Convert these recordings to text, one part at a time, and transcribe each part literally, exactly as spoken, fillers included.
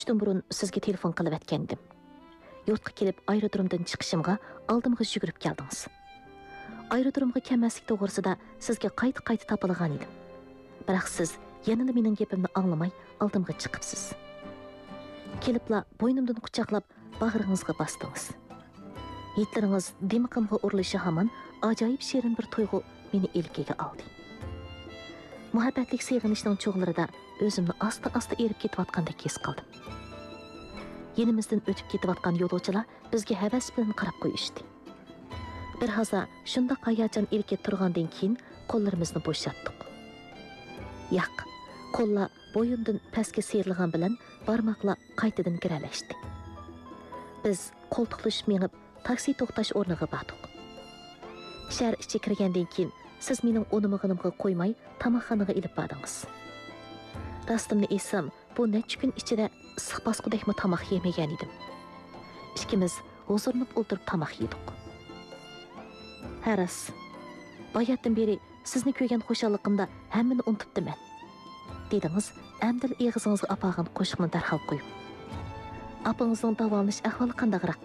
Uçdan burun sizge telefon qilib etkendim. Yurtqa kelib aerodromdan chiqishimga oldimga yugurib keldingiz. Aerodromga kelmaslik to'g'risida sizga qayta-qayta topilgan edim. Biroq siz yanada mening gapimni anglamay oldimga chiqibsiz. Kelibla bo'ynimdan quchoqlab bag'ringizga bosdingiz. Yetlaringiz dimiqimga urilishi hamon ajoyib shirin bir tuyg'u meni ilkiga oldi. Muhabbatlik sevginishning cho'g'larida o'zimni asta-asta erib ketayotgandek his qildim. Yenimizdan o'tib ketayotgan yo'lovchilar bizga havas bilan qarab qo'yishdi. Bir haza shunda hayajon ilkib turgandan keyin qo'llarimizni bo'shatdik. Yo'q, qo'llar bo'yindan pastga serilgan bilan barmoqlar qaytadan giralashdi. Biz qo'ltiqlashib mengib taksi to'xtash o'rniga bordik. Shahar ichiga kirgandan keyin siz mening o'nimig'inimga qo'ymay tamoqxonaga ilib bordingiz. Rastimni esam, bu necha kun ichida issiq bosqudekmi tamoq yemagan edim. Ikkimiz huzurlanib o'tirib tamoq yedik. Haras, bayatdan beri sizni ko'rgan xushalligimda hammani unutibdiman. Dedingiz, amdil eg'izingizga apag'an qo'shiqni darhol qo'yib. Apangizning davolanish ahvoli qandayroq?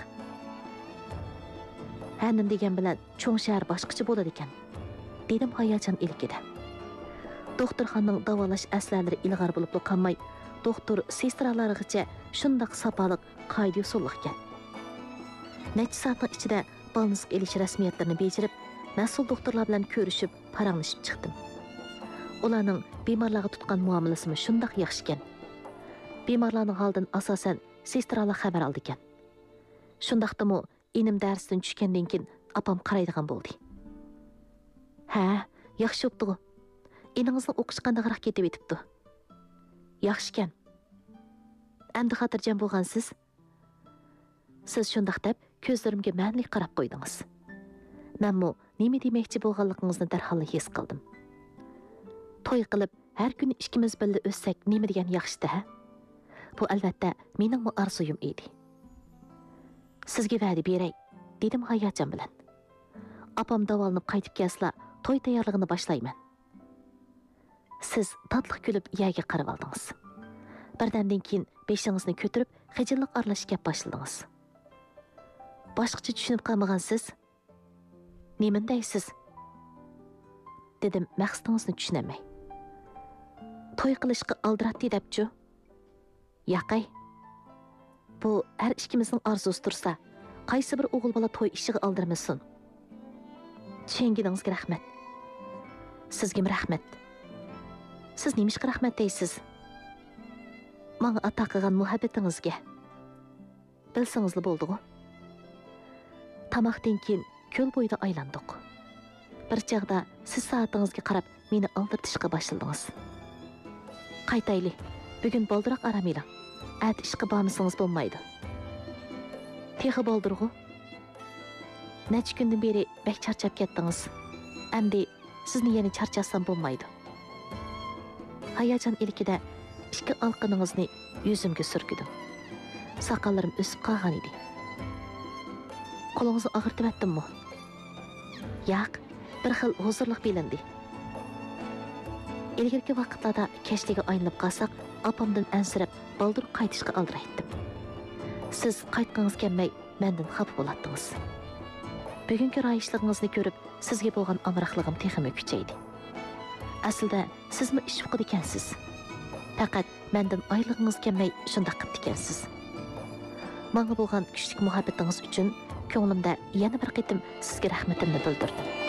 Hannim degan bilan cho'ng shahar boshqacha bo'ladi ekan, dedim hayajon ilkida. Doktorxonaning davolash aslalari ilg'or bo'lib qolmay, doktor sestralargacha shundoq sopaliq qoida usulli ekan. Necha soatning ichida balnizga elish rasmiyatlarini bejirib, mas'ul doktorlar bilan ko'rishib, paranglashib chiqdim. Ularning bemorlarga tutgan muomalasi shundoq yaxshi ekan. Bemorlarning holidan asosan sestralar xabar oldi ekan. Shundaqdimi, inim darsdan tushgandan keyin apam qaraydigan bo'ldi. Ha, yaxshi o'pdi. Eningizning o'qish qandayroq ketib etibdi? Yaxshi ekan. Endi xotirjam bo'lgansiz? Siz shundaq deb ko'zlarimga ma'nli qarab qo'ydingiz. Menmi nima demoqchi bo'lganligingizni darhol his qildim. To'y qilib har kuni ikkimiz birga o'ssak nima degan yaxshi-da? Bu albatta mening orzuyim edi. Sizga va'da beray, dedim hayajon bilan. Apam davolanib qaytib kelsa, to'y tayyorligini boshlayman. Siz tatliq kulib yaga qarab oldingiz. Birdandan keyin beshingizni ko'tarib, xijillik aralashib gap boshladingiz. Boshqacha tushunib qolmagansiz? Nima deysiz? Dedim maqsadingizni tushunamay. To'y qilishga aldiratdi debchi? Yo'qay. Bu har ikkimizning orzusi tursa, qaysi bir o'g'il bola to'y ishiga aldirmasin. Tushunganingizga rahmat. Sizga rahmat. Siz nimishqa rahmat deysiz? Menga ato qilgan muhabbatingizga. Bilsingizli bo'ldi-ku. Tamoqdan keyin ko'l bo'yida aylandik. Bir chaqda siz soatingizga qarab meni aldirtishga boshladingiz. Qaytayli. Bugun boldiroq aramayla. At ishga bormasangiz bo'lmaydi. Texi boldirg'u. Necha kundan beri bek charchab ketdingiz. Endi sizni yana charchasam bo'lmaydi. Hayajon ilkida ikki alqiningizni yuzimga surkidim. Soqollarim o'sib qolgan edi. Qo'lingizni og'irtib etdimmi? Yo'q, bir xil huzurlik bilindi. Ilgirki vaqtlarda kechliga aylanib qolsak, apamdan ansirab, baldur qaytishga aldiraytdim. Siz qaytgangiz kelmay, mendan xafa bo'ladingiz. Bugungi rayishligingizni ko'rib, sizga bo'lgan amroqligim texmi kuchaydi. Aslida sizmi ish o'qidi ekansiz. Faqat mendan oyligingiz kelmay shunday qilib ekansiz. Menga bo'lgan kuchli muhabbatingiz uchun ko'nglimda yana bir qitim sizga rahmatimni bildirdim.